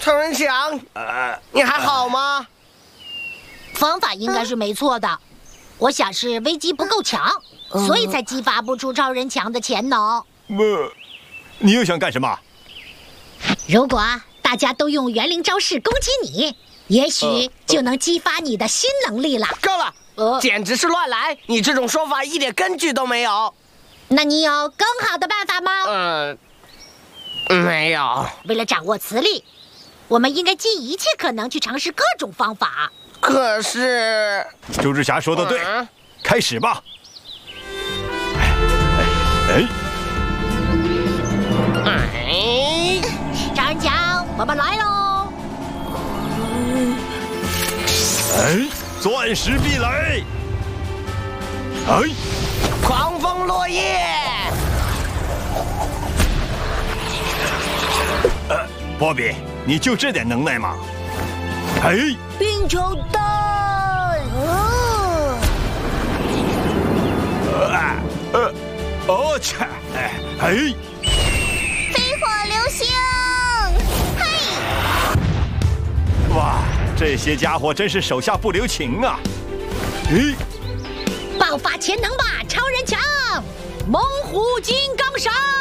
超人强，你还好吗？ 方法应该是没错的，我想是危机不够强，所以才激发不出超人强的潜能。 你又想干什么？ 如果大家都用园林招式攻击你，也许就能激发你的新能力了。 够了，简直是乱来！你这种说法一点根据都没有。 那你有更好的办法吗？ 没有。 为了掌握磁力，我们应该尽一切可能去尝试各种方法。 可是， 周志霞说的对，开始吧。 超人强，我们来喽！ 钻石壁垒！ 狂风落叶！ 波比，你就这点能耐吗？ 冰球弹！ 切！ 飞火流星！ 哇，这些家伙真是手下不留情啊！ 爆发潜能吧，超人强！猛虎金刚闪！